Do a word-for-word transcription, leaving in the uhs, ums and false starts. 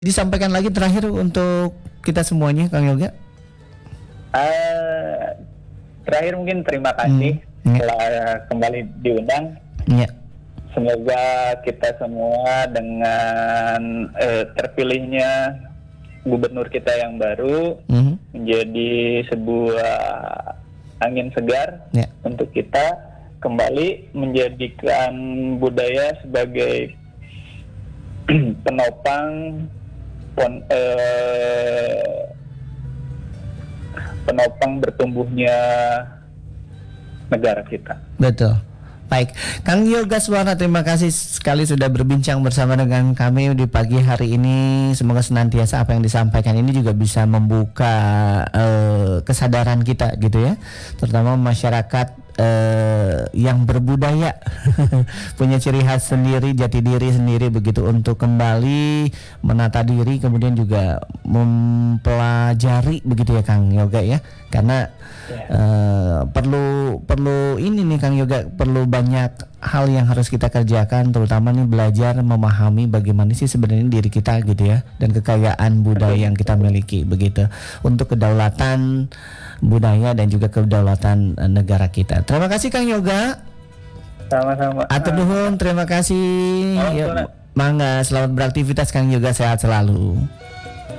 Disampaikan lagi terakhir untuk kita semuanya, Kang Yoga. Uh, terakhir mungkin terima kasih hmm, telah ya. kembali diundang. Ya. Semoga kita semua dengan uh, terpilihnya gubernur kita yang baru hmm. menjadi sebuah angin segar ya. Untuk kita kembali menjadikan budaya sebagai penopang Pon, eh, penopang bertumbuhnya negara kita. Betul. Baik, Kang Yoga Suwana, terima kasih sekali sudah berbincang bersama dengan kami di pagi hari ini. Semoga senantiasa apa yang disampaikan ini juga bisa membuka uh, kesadaran kita gitu ya, terutama masyarakat Uh, yang berbudaya punya ciri khas sendiri, jati diri sendiri begitu, untuk kembali menata diri, kemudian juga mempelajari begitu ya Kang Yoga ya, karena uh, perlu perlu ini nih Kang Yoga, perlu banyak hal yang harus kita kerjakan, terutama nih belajar memahami bagaimana sih sebenarnya diri kita gitu ya, dan kekayaan budaya yang kita miliki begitu, untuk kedaulatan budaya dan juga kedaulatan negara kita. Terima kasih Kang Yoga. Sama-sama. Atur nuhun, terima kasih. Oh, ya, mangga, selamat beraktivitas Kang Yoga, sehat selalu.